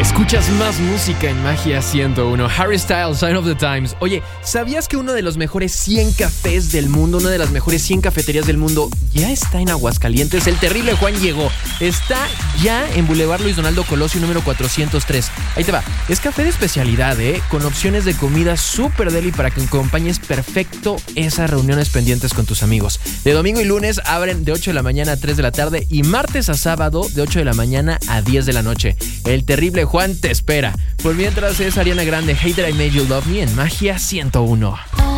Escuchas más música en Magia 101. Harry Styles, Sign of the Times. Oye, ¿sabías que uno de los mejores 100 cafés del mundo, una de las mejores 100 cafeterías del mundo, ya está en Aguascalientes? El terrible Juan llegó. Está ya en Boulevard Luis Donaldo Colosio, número 403. Ahí te va. Es café de especialidad, con opciones de comida súper deli para que acompañes perfecto esas reuniones pendientes con tus amigos. De domingo y lunes abren de 8 de la mañana a 3 de la tarde y martes a sábado de 8 de la mañana a 10 de la noche. El terrible Juan te espera. Por mientras es Ariana Grande, Hey That I Made You Love Me en Magia 101.